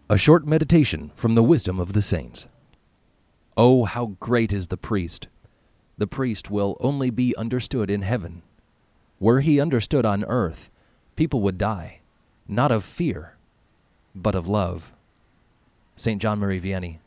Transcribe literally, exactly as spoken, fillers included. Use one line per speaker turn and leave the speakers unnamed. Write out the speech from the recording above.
A short meditation from the wisdom of the saints. Oh, how great is the priest! The priest will only be understood in heaven. Were he understood on earth, people would die, not of fear, but of love. Saint John Marie Vianney.